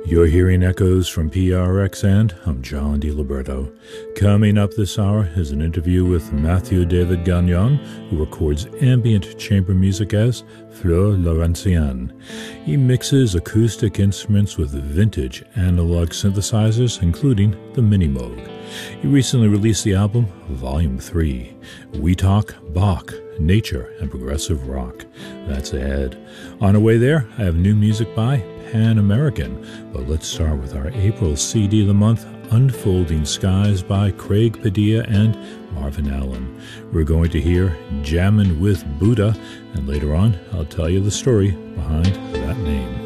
You're hearing echoes from PRX, and I'm John DiLiberto. Coming up this hour is an interview with Matthew David Gagnon, who records ambient chamber music as Fleur Laurentienne. He mixes acoustic instruments with vintage analog synthesizers, including the Minimoog. He recently released the album Volume 3, We Talk Bach, Nature and Progressive Rock. That's ahead. On our way there, I have new music by Pan American, but let's start with our April CD of the month, Unfolding Skies by Craig Padilla and Marvin Allen. We're going to hear Jammin' with Buddha, and later on I'll tell you the story behind that name.